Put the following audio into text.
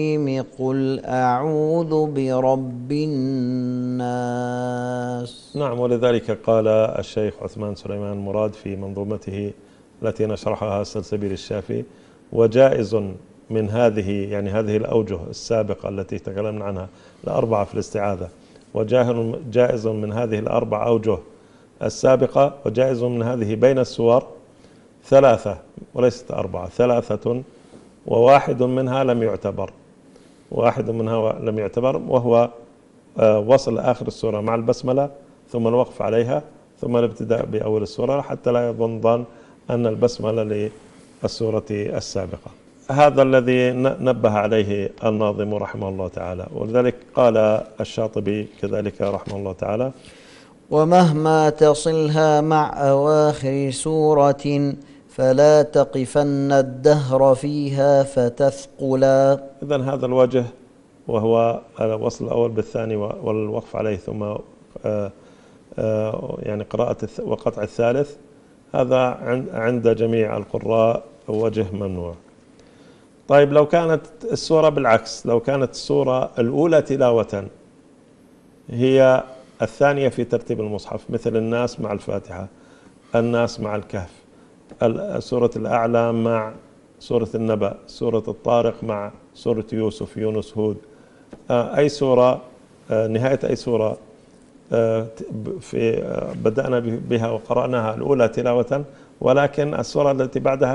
قل أعوذ برب الناس. نعم، ولذلك قال الشيخ عثمان سليمان مراد في منظومته التي نشرحها سلسبيل الشافي: وجائز من هذه، يعني هذه الأوجه السابقة التي تكلمنا عنها الأربعة في الاستعاذة، وجائز من هذه الأربع أوجه السابقة، وجائز من هذه بين السور ثلاثة وليست أربعة، ثلاثة، وواحد منها لم يعتبر، وهو وصل آخر السورة مع البسملة ثم الوقف عليها ثم الابتداء بأول السورة، حتى لا يظن أن البسملة للسورة السابقة. هذا الذي نبه عليه الناظم رحمه الله تعالى. ولذلك قال الشاطبي كذلك رحمه الله تعالى: ومهما تصلها مع أواخر سورة فلا تقفن الدهر فيها فتثقلا. إذن هذا الوجه، وهو الوصل الأول بالثاني والوقف عليه ثم يعني قراءة وقطع الثالث، هذا عند جميع القراء وجه ممنوع. طيب لو كانت السورة بالعكس، لو كانت السورة الأولى تلاوة هي الثانية في ترتيب المصحف، مثل الناس مع الفاتحة، الناس مع الكهف، سورة الأعلى مع سورة النبأ، سورة الطارق مع سورة يوسف، يونس، هود، أي سورة، نهاية أي سورة بدأنا بها وقرأناها الأولى تلاوة، ولكن السورة التي بعدها